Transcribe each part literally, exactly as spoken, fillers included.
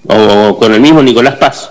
o con el mismo Nicolás Paz,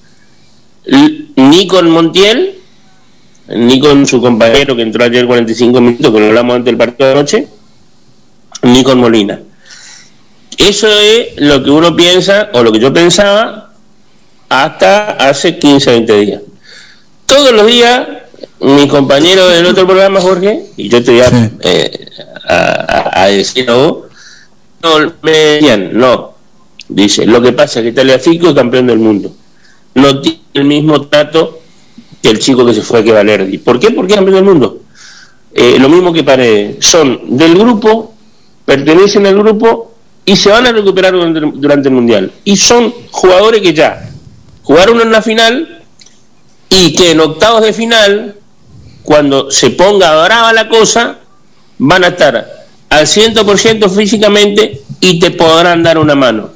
ni con Montiel, ni con su compañero que entró ayer cuarenta y cinco minutos, que lo hablamos antes del partido de anoche, ni con Molina. Eso es lo que uno piensa, o lo que yo pensaba, hasta hace quince, veinte días. Todos los días, mis compañeros del otro programa, Jorge, y yo te voy a, sí. eh, a, a decir a vos, no, me decían, no, dice, lo que pasa es que Tagliafico es campeón del mundo, no tiene el mismo trato que el chico que se fue a Valerdi. ¿Por qué? Porque es campeón del mundo. Eh, lo mismo que Paredes, son del grupo, pertenecen al grupo y se van a recuperar durante, durante el Mundial. Y son jugadores que ya jugaron en la final y que en octavos de final, cuando se ponga brava la cosa, van a estar al cien por ciento físicamente y te podrán dar una mano.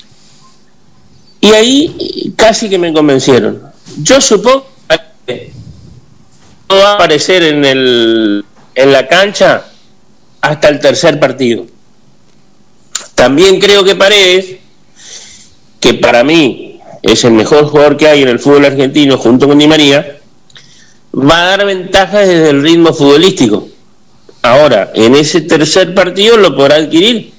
Y ahí casi que me convencieron. Yo supongo que no va a aparecer en el en la cancha hasta el tercer partido. También creo que Paredes, que para mí es el mejor jugador que hay en el fútbol argentino junto con Di María, va a dar ventajas desde el ritmo futbolístico. Ahora, en ese tercer partido lo podrá adquirir.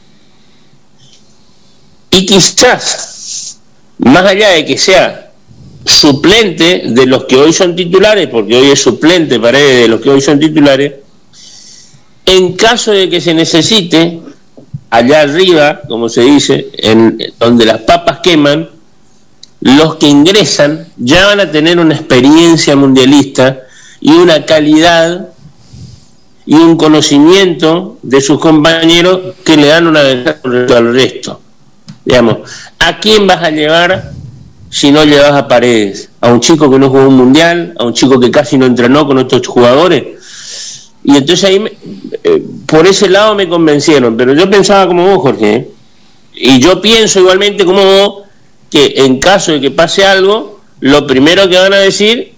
Y quizás, más allá de que sea suplente de los que hoy son titulares, porque hoy es suplente Paredes de los que hoy son titulares, en caso de que se necesite, allá arriba, como se dice, en donde las papas queman, los que ingresan ya van a tener una experiencia mundialista y una calidad y un conocimiento de sus compañeros que le dan una ventaja al resto. Digamos, ¿a quién vas a llevar si no llevas a Paredes? ¿A un chico que no jugó un mundial? ¿A un chico que casi no entrenó con estos jugadores? Y entonces ahí, me, eh, por ese lado me convencieron, pero yo pensaba como vos, Jorge, ¿eh? Y yo pienso igualmente como vos, que en caso de que pase algo, lo primero que van a decir,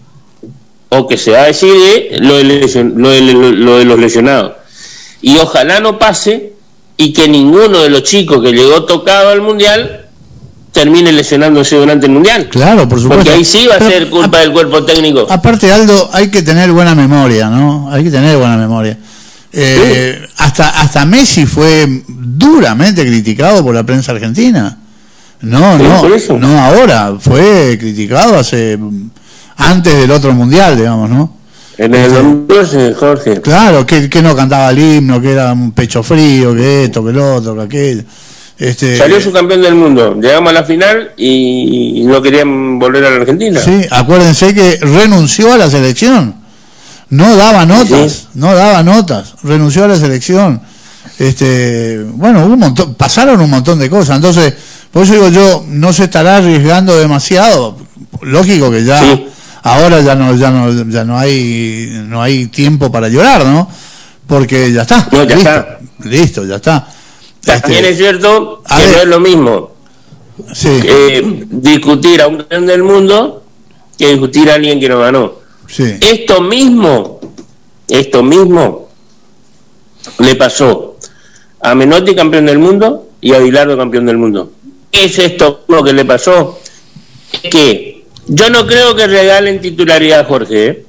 o que se va a decir, es lo de, lesion, lo de, lo, lo de los lesionados. Y ojalá no pase, y que ninguno de los chicos que llegó tocado al Mundial termine lesionándose durante el Mundial. Claro, por supuesto. Porque ahí sí va a Pero, ser culpa a, del cuerpo técnico. Aparte, Aldo, hay que tener buena memoria, ¿no? Hay que tener buena memoria. Eh, sí. hasta, hasta Messi fue duramente criticado por la prensa argentina. No, sí, no, no ahora. Fue criticado hace antes del otro Mundial, digamos, ¿no? En el entonces, Jorge. Claro, que, que no cantaba el himno, que era un pecho frío, que esto, que lo otro, que aquello. Este, Salió su campeón del mundo, llegamos a la final y no querían volver a la Argentina. Sí, acuérdense que renunció a la selección, no daba notas, sí. no daba notas, renunció a la selección. Este, bueno, hubo un montón, pasaron un montón de cosas, entonces, por eso digo yo, no se estará arriesgando demasiado, lógico que ya, sí. ahora ya no, ya no, ya no hay, no hay tiempo para llorar, ¿no? Porque ya está, no, ya listo, está. listo, ya está. También este, es cierto que no es lo mismo sí. eh, discutir a un campeón del mundo que discutir a alguien que no ganó. Sí. Esto mismo, esto mismo le pasó a Menotti, campeón del mundo, y a Bilardo, campeón del mundo. Es esto lo que le pasó. Es que yo no creo que regalen titularidad, Jorge, ¿eh?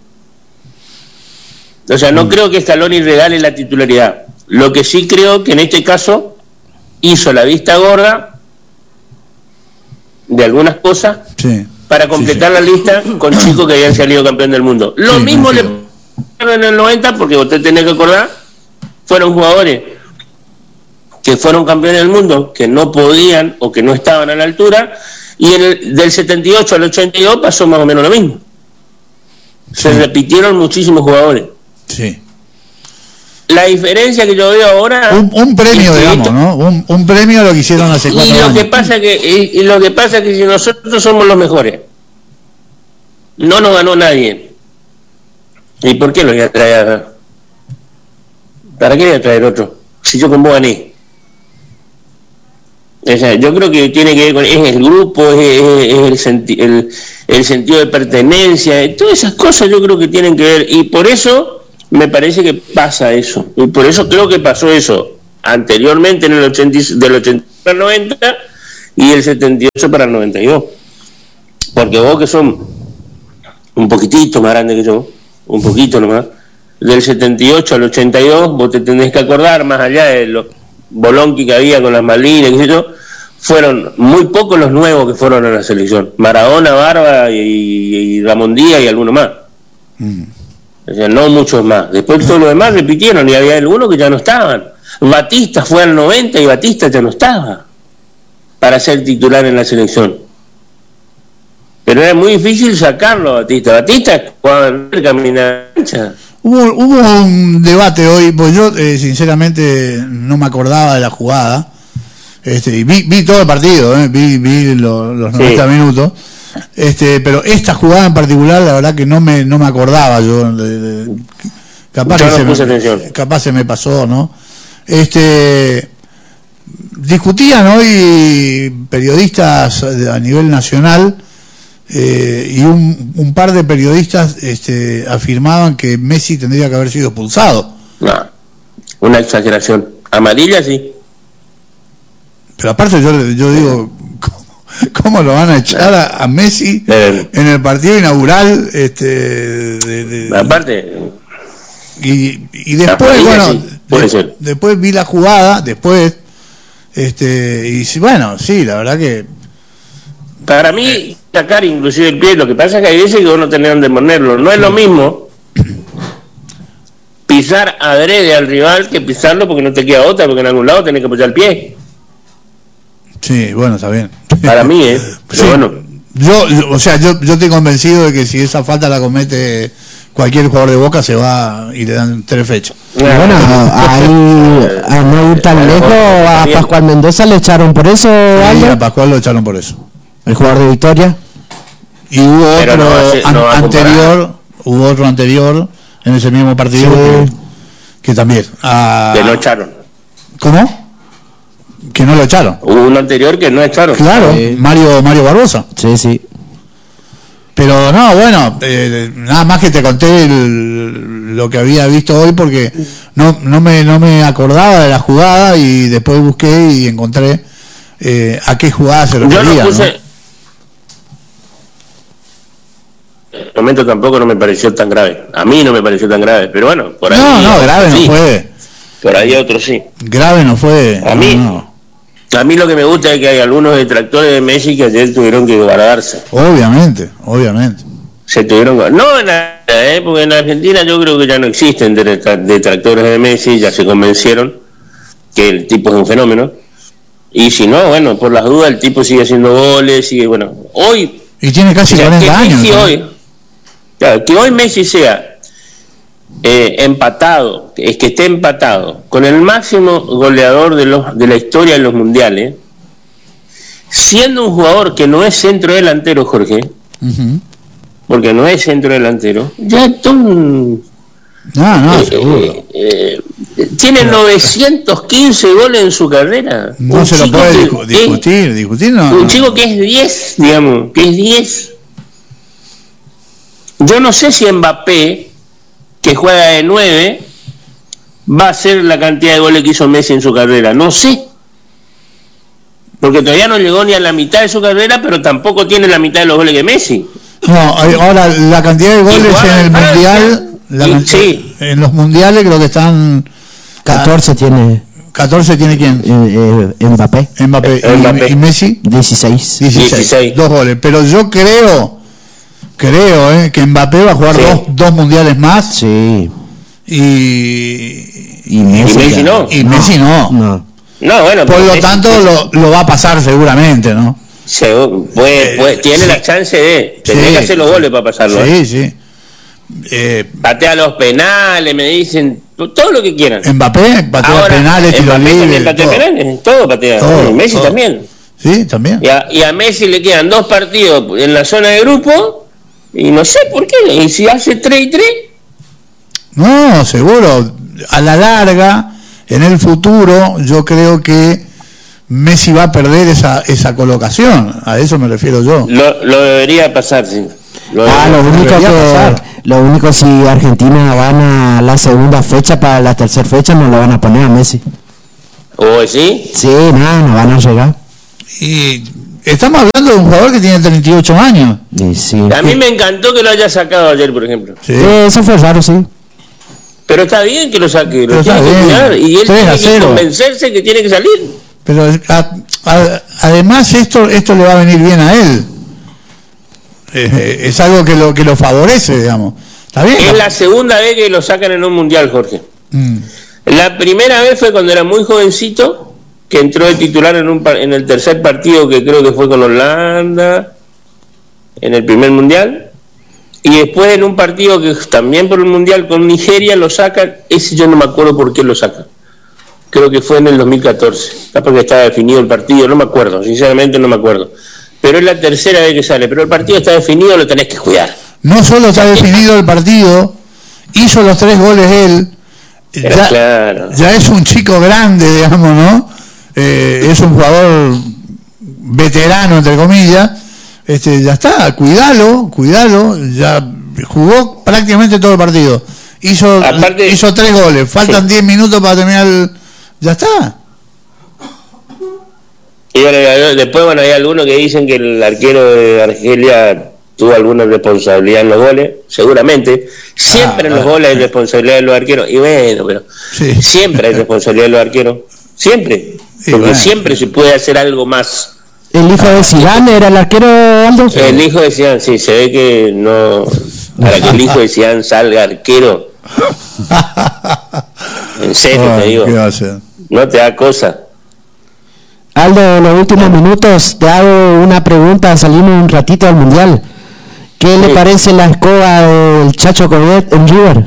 O sea, no mm. creo que Scaloni regale la titularidad. Lo que sí creo que en este caso hizo la vista gorda de algunas cosas sí. para completar sí, sí. la lista con chicos que habían salido campeón del mundo. Lo sí, mismo le pasó en el noventa, porque usted tiene que acordar, fueron jugadores que fueron campeones del mundo, que no podían o que no estaban a la altura, y en el, del setenta y ocho al ochenta y dos pasó más o menos lo mismo. Se sí. repitieron muchísimos jugadores. Sí. La diferencia que yo veo ahora, un, un premio, digamos, esto, ¿no? Un, un premio a lo que hicieron hace cuatro y lo años. Que pasa que, y, y lo que pasa es que si nosotros somos los mejores, no nos ganó nadie. ¿Y por qué lo voy a traer? ¿Para qué voy a traer otro? Si yo con vos gané. O sea, yo creo que tiene que ver con es el grupo, es, es, es el, senti, el, el sentido de pertenencia, todas esas cosas yo creo que tienen que ver, y por eso me parece que pasa eso, y por eso creo que pasó eso anteriormente en el ochenta, del ochenta al noventa, y del setenta y ocho para el noventa y dos. Porque vos, que son un poquitito más grandes que yo, un poquito nomás, del setenta y ocho al ochenta y dos, vos te tenés que acordar, más allá de los bolonqui que había con las Malvinas, qué sé yo, fueron muy pocos los nuevos que fueron a la selección. Maradona, Barba y, y, y Ramón Díaz y alguno más. Mm. O sea, no muchos más. Después todos los demás repitieron y había algunos que ya no estaban. Batista fue al noventa y Batista ya no estaba para ser titular en la selección. Pero era muy difícil sacarlo a Batista. Batista jugaba caminaba ancha. Hubo, hubo un debate hoy, pues yo eh, sinceramente no me acordaba de la jugada. Este, y vi, vi todo el partido, eh, vi, vi lo, los noventa sí. minutos. Este, pero esta jugada en particular, la verdad que no me no me acordaba yo. De, de, capaz, yo que no se me, capaz se me pasó, ¿no? Este, discutían hoy periodistas a nivel nacional. Eh, y un, un par de periodistas este, afirmaban que Messi tendría que haber sido expulsado. No, una exageración. Amarilla sí. Pero aparte yo, yo digo, ¿cómo, cómo lo van a echar a, a Messi eh, en el partido inaugural? Este, de, de, aparte. Y, y después, bueno, sí, de, después vi la jugada, después, este, y bueno, sí, la verdad que... Para mí, sacar inclusive el pie, lo que pasa es que hay veces que vos no tenés donde ponerlo. No es lo mismo pisar adrede al rival que pisarlo porque no te queda otra, porque en algún lado tenés que apoyar el pie. Sí, bueno, está bien. Para mí, ¿eh? Pero sí, bueno. Yo, yo, o sea, yo, yo estoy convencido de que si esa falta la comete cualquier jugador de Boca, se va y le dan tres fechas. Y bueno, ahí, a no ir tan lejos, a Pascual Mendoza le echaron por eso. Sí, a Pascual lo echaron por eso. El jugador de Victoria. Y hubo otro no hace, an- no anterior, hubo otro anterior en ese mismo partido sí. que, que también. Uh, que no echaron. ¿Cómo? Que no lo echaron. Hubo uno anterior que no echaron. Claro, sí. Mario Mario Barbosa. Sí, sí. Pero no, bueno, eh, nada más que te conté el, lo que había visto hoy porque no no me no me acordaba de la jugada y después busqué y encontré eh, a qué jugada se refería. Yo no puse... ¿no? En el momento tampoco no me pareció tan grave. A mí no me pareció tan grave, pero bueno, por ahí. No, no, grave sí. no fue. Por ahí otro sí. Grave no fue. A mí, no, no. a mí lo que me gusta es que hay algunos detractores de Messi que ayer tuvieron que guardarse. Obviamente, obviamente. Se tuvieron que... No en la, eh, porque en Argentina yo creo que ya no existen detractores de Messi, ya se convencieron que el tipo es un fenómeno. Y si no, bueno, por las dudas el tipo sigue haciendo goles, sigue, bueno, hoy... Y tiene casi o sea, cuarenta años. Messi ¿no? hoy, claro, que hoy Messi sea eh, empatado, es que esté empatado con el máximo goleador de los de la historia de los mundiales, siendo un jugador que no es centro delantero, Jorge, uh-huh. porque no es centro delantero, ya es un... No, no, eh, seguro. Eh, eh, tiene pero, novecientos quince goles en su carrera. No un se lo puede discu- discutir, es, discutir no. Un no. chico que es diez, digamos, que es diez. Yo no sé si Mbappé, que juega de nueve, va a hacer la cantidad de goles que hizo Messi en su carrera. No sé. Porque todavía no llegó ni a la mitad de su carrera, pero tampoco tiene la mitad de los goles que Messi. No, ahora la cantidad de goles en el Mundial... La, y, sí. En los mundiales creo que están catorce tiene catorce tiene quién eh, eh, Mbappé Mbappé, eh, y, Mbappé. y Messi dieciséis. dieciséis dos goles, pero yo creo creo eh, que Mbappé va a jugar sí. dos, dos mundiales más sí y y Messi, y Messi no y no. Messi no no, no bueno, por lo Messi, tanto Messi. Lo, lo va a pasar seguramente, ¿no? Seguro, puede, puede, eh, tiene sí. la chance de tener sí, que hacer los goles para pasarlo sí ¿eh? sí Eh, patea los penales, me dicen todo lo que quieran. Mbappé patea ahora, penales, tiro libre, patea todo. penales, todo patea. Todo, y Messi todo. también. Sí, también. Y a, y a Messi le quedan dos partidos en la zona de grupo y no sé por qué. Y si hace tres y tres. No, seguro. A la larga, en el futuro, yo creo que Messi va a perder esa esa colocación. A eso me refiero yo. Lo, lo debería pasar, sí. Lo ah, lo único que pasar. Lo único si Argentina gana la segunda fecha, para la tercera fecha no lo van a poner a Messi. ¿O sí? Sí, no, no van a llegar. Y estamos hablando de un jugador que tiene treinta y ocho años. Sí, sí. A mí me encantó que lo haya sacado ayer, por ejemplo. Sí. Eh, eso fue raro, sí. Pero está bien que lo saque, lo Pero tiene está que bien. cuidar. Y él tres a tiene que cero. convencerse que tiene que salir. Pero a- a- además esto esto le va a venir bien a él. Eh, es algo que lo que lo favorece, digamos. Está bien. Es la segunda vez que lo sacan en un mundial, Jorge. Mm. La primera vez fue cuando era muy jovencito, que entró de titular en, un, par- en el tercer partido, que creo que fue con Holanda, en el primer mundial. Y después en un partido que también por el mundial con Nigeria lo sacan. Ese yo no me acuerdo por qué lo sacan. Creo que fue en el dos mil catorce. Está porque estaba definido el partido, no me acuerdo, sinceramente no me acuerdo. Pero es la tercera vez que sale. Pero el partido está definido, lo tenés que cuidar. No solo está definido el partido, hizo los tres goles él. Era Ya, claro. ya es un chico grande, digamos, ¿no? Eh, es un jugador veterano, entre comillas. Este, ya está, cuidalo, cuidalo. Ya jugó prácticamente todo el partido. Hizo, Aparte, hizo tres goles. Faltan sí. diez minutos para terminar el... Ya está. Y bueno, después, bueno, hay algunos que dicen que el arquero de Argelia tuvo alguna responsabilidad en los goles, seguramente. Siempre Ah, en los bueno. goles hay responsabilidad de los arqueros. Y bueno, pero Sí. siempre hay responsabilidad de los arqueros. Siempre. Sí, Porque bueno. siempre se puede hacer algo más. El hijo de Zidane era el arquero, Aldo. El hijo de Zidane, sí, se ve que no... Para que el hijo de Zidane salga arquero, en serio te Ay, digo, ¿qué va a hacer? no te da cosa. Aldo, en los últimos minutos te hago una pregunta, salimos un ratito al mundial. ¿Qué le Sí. parece la escoba del Chacho Coudet en River?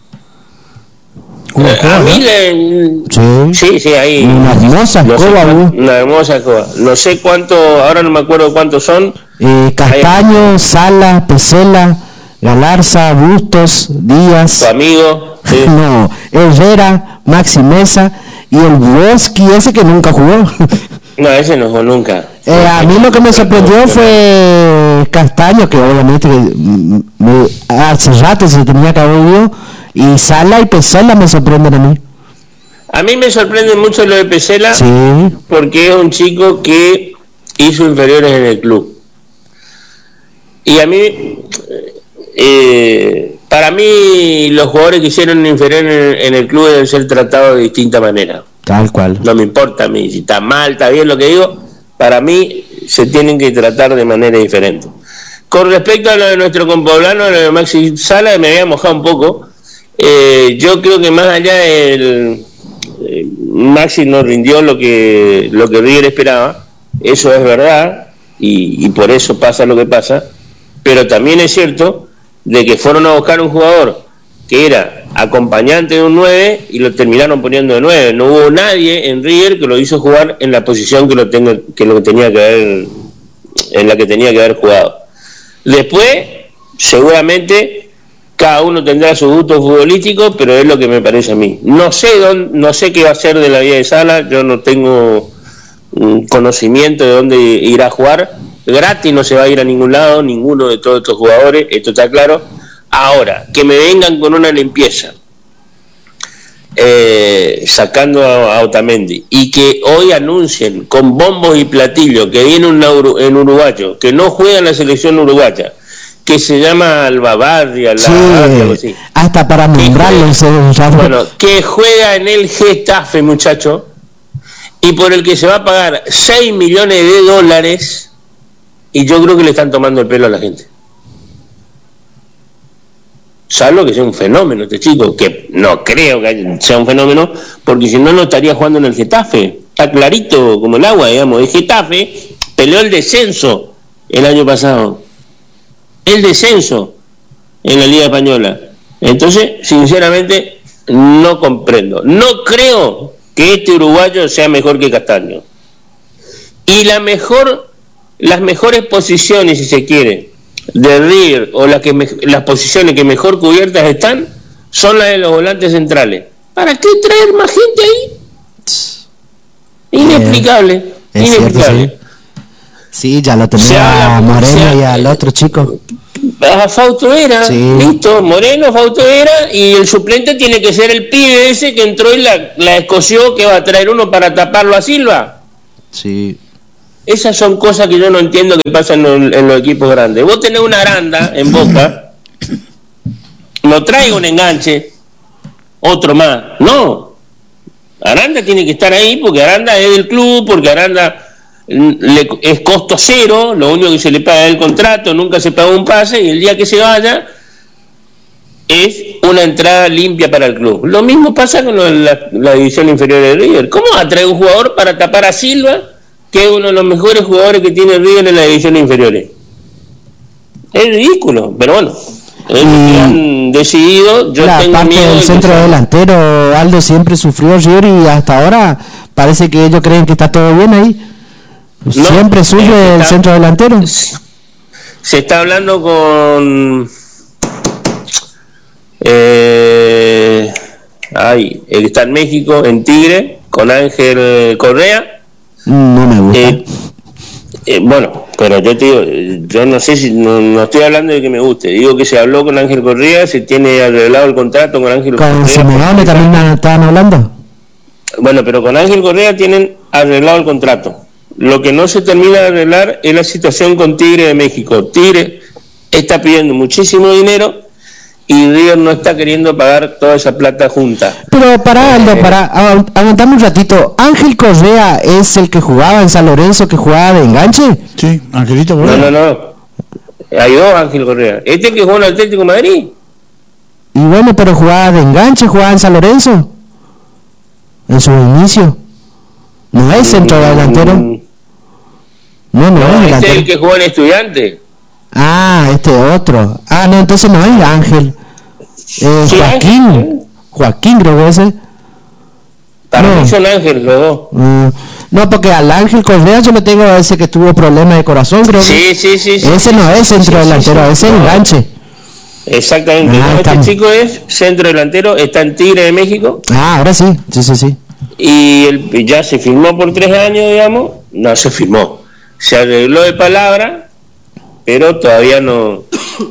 Una Eh, escoba, a mí ¿no? le... Sí. Sí, sí, ahí... Una hermosa no sé escoba, cuán- uh. una hermosa escoba. No sé cuánto, ahora no me acuerdo cuántos son. Eh, Castaño, Sala, Pesela, Galarza, Bustos, Díaz, Tu amigo. Sí. no, Herrera, Maxi Mesa y el Bosque ese que nunca jugó. No, ese no jugó nunca. Eh, a mí lo que me sorprendió fue Castaño, que obviamente que, mm, me- hace rato se tenía que haber ido, y Sala y Pesela me sorprenden a mí. A mí me sorprende mucho lo de Pesela, Sí, porque es un chico que hizo inferiores en el club. Y a mí, eh, para mí, los jugadores que hicieron inferiores en, en el club deben ser tratados de distinta manera. tal cual. No me importa a mí, si está mal, está bien lo que digo, para mí se tienen que tratar de manera diferente. Con respecto a lo de nuestro compoblano, lo de Maxi Sala, me había mojado un poco. Eh, yo creo que más allá del eh, Maxi no rindió lo que lo que River esperaba, eso es verdad, y, y por eso pasa lo que pasa, pero también es cierto de que fueron a buscar un jugador que era acompañante de un nueve y lo terminaron poniendo de nueve. No hubo nadie en River que lo hizo jugar en la posición que lo tenga, que lo tenía que haber, en la que tenía que haber jugado. Después, seguramente cada uno tendrá su gusto futbolístico, pero es lo que me parece a mí. No sé dónde, no sé qué va a hacer de la vida de Sala, yo no tengo um, conocimiento de dónde irá a jugar. Gratis no se va a ir a ningún lado, ninguno de todos estos jugadores, esto está claro. Ahora, que me vengan con una limpieza, eh, sacando a, a Otamendi, y que hoy anuncien con bombos y platillos que viene un uru, en uruguayo, que no juega en la selección uruguaya, que se llama Albabarria, Sí, algo así. hasta para nombrarlo. Que se- ya- Bueno, que juega en el Getafe, muchacho, y por el que se va a pagar seis millones de dólares, y yo creo que le están tomando el pelo a la gente. Salvo que sea un fenómeno este chico, que no creo que sea un fenómeno, porque si no, no estaría jugando en el Getafe. Está clarito como el agua, digamos. El Getafe peleó el descenso el año pasado. El descenso en la Liga Española. Entonces, sinceramente, no comprendo. No creo que este uruguayo sea mejor que Castaño. Y la mejor, las mejores posiciones, si se quiere, de River, o las que me, las posiciones que mejor cubiertas están, son las de los volantes centrales. ¿Para qué traer más gente ahí? Inexplicable. Es cierto, inexplicable. sí. Sí, ya lo Se tenía habla- a Moreno se- y al otro chico. A Fausto Vera, Sí. listo, Moreno, Fausto Vera, y el suplente tiene que ser el pibe ese que entró y la, la escoció, que va a traer uno para taparlo a Silva. Sí. Esas son cosas que yo no entiendo que pasan en, en los equipos grandes. Vos tenés una Aranda en Boca, no traiga un enganche, otro más. No, Aranda tiene que estar ahí porque Aranda es del club, porque Aranda le, es costo cero, lo único que se le paga es el contrato, nunca se paga un pase, y el día que se vaya es una entrada limpia para el club. Lo mismo pasa con lo de la, la división inferior de River. ¿Cómo atrae un jugador para tapar a Silva, que es uno de los mejores jugadores que tiene River en la división inferiores? Es ridículo, pero bueno, es lo que han decidido. Yo la tengo parte miedo del de centro que... delantero, Aldo siempre sufrió River y hasta ahora parece que ellos creen que está todo bien ahí. No, siempre sufre está, el centro delantero. Se está hablando con eh, ay, el que está en México, en Tigre, con Ángel Correa. No me gusta. Eh, eh, bueno, pero yo te digo, yo no sé si, no, no estoy hablando de que me guste, digo que se habló con Ángel Correa, se tiene arreglado el contrato con Ángel con Correa. Simeone también estaban hablando. Bueno, pero con Ángel Correa tienen arreglado el contrato. Lo que no se termina de arreglar es la situación con Tigre de México. Tigre está pidiendo muchísimo dinero y River no está queriendo pagar toda esa plata junta. Pero para, Aldo, para, aguantame un ratito. ¿Ángel Correa es el que jugaba en San Lorenzo, que jugaba de enganche? Sí, Angelito Correa. No, no, no. Hay dos Ángel Correa. Este que jugó en el Atlético de Madrid. Y bueno, pero jugaba de enganche, jugaba en San Lorenzo. En su inicio. No es centro delantero. No, no, no es delantero. Este es el que jugó en Estudiantes. Ah, este otro. Ah, no, entonces no es Ángel. Eh, Sí, Joaquín. Ángel. Joaquín creo que es ese. Para No. mí son Ángel los dos. Mm, no, porque al Ángel Correa yo le tengo a ese que tuvo problemas de corazón, creo Sí, que. sí, sí. sí Ese sí, no es sí, centro sí, delantero, sí, sí. ese es No. enganche. Exactamente. Ah, No, este estamos. chico es centro delantero, está en Tigre de México Ah, ahora sí, sí, sí, sí. y el, ya se firmó por tres años, digamos. No se firmó. Se arregló de palabra, pero todavía no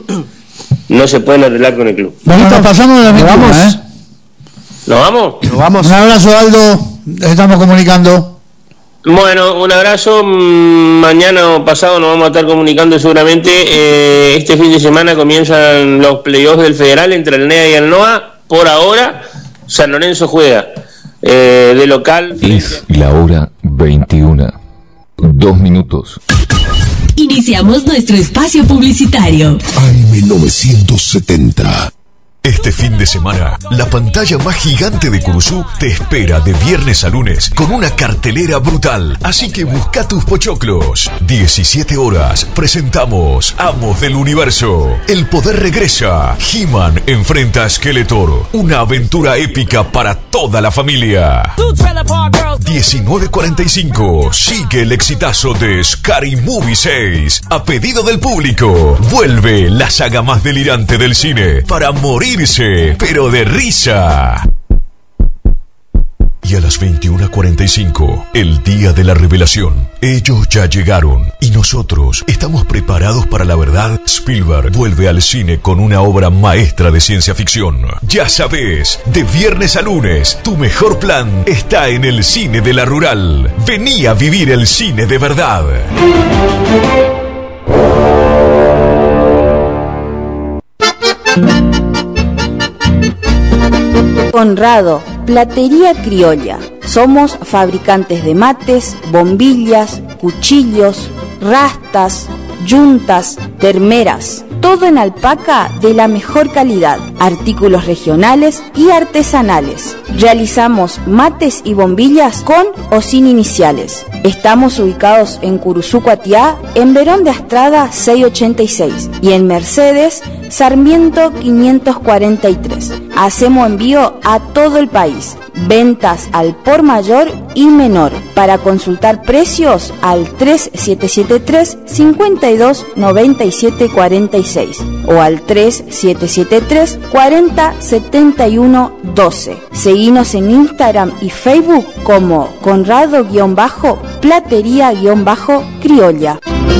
no se pueden arreglar con el club. Bueno, nos pasamos de la Nos vamos, vamos. ¿eh? ¿Nos vamos? Nos vamos. Un abrazo, Aldo. Estamos comunicando. Bueno, un abrazo. Mañana o pasado nos vamos a estar comunicando seguramente. Eh, este fin de semana comienzan los playoffs del Federal entre el N E A y el N O A. Por ahora, San Lorenzo juega eh, de local. Es la hora veintiuna. Dos minutos. Iniciamos nuestro espacio publicitario. A M novecientos setenta. Este fin de semana, la pantalla más gigante de Curuzú te espera de viernes a lunes con una cartelera brutal. Así que busca tus pochoclos. diecisiete horas, presentamos Amos del Universo. El poder regresa. He-Man enfrenta a Skeletor. Una aventura épica para toda la familia. diecinueve cuarenta y cinco. Sigue el exitazo de Scary Movie seis. A pedido del público, vuelve la saga más delirante del cine para morir, pero de risa. Y a las veintiuna cuarenta y cinco, el día de la revelación. Ellos ya llegaron y nosotros estamos preparados para la verdad. Spielberg vuelve al cine con una obra maestra de ciencia ficción. Ya sabes, de viernes a lunes, tu mejor plan está en el cine de la Rural. Vení a vivir el cine de verdad. Conrado, Platería Criolla. Somos fabricantes de mates, bombillas, cuchillos, rastas, yuntas, termeras. Todo en alpaca de la mejor calidad. Artículos regionales y artesanales. Realizamos mates y bombillas con o sin iniciales. Estamos ubicados en Curuzú, Cuatiá, en Verón de Astrada seiscientos ochenta y seis y en Mercedes, Sarmiento quinientos cuarenta y tres. Hacemos envío a todo el país. Ventas al por mayor y menor. Para consultar precios al tres siete siete tres, cinco dos nueve siete cuatro seis o al tres siete siete tres, cuatro cero siete uno uno dos. Seguinos en Instagram y Facebook como Conrado-Platería-Criolla.